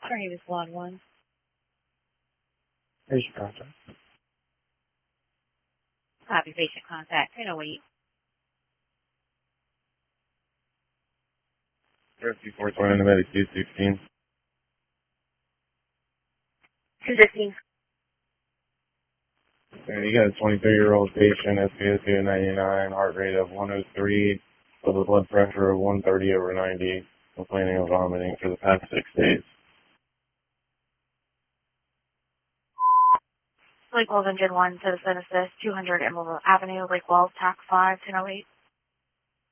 Sorry, was Lawn 1. Patient contact. Copy, patient contact, 1008. 420 to medic 216. 216. You got a 23-year-old patient, SpO2 99, heart rate of 103, with a blood pressure of 130/90, complaining of vomiting for the past 6 days. Lake Wells Engine 1, Citizen Assist, 200 Emerald Avenue, Lake Wells, TAC 5, 1008.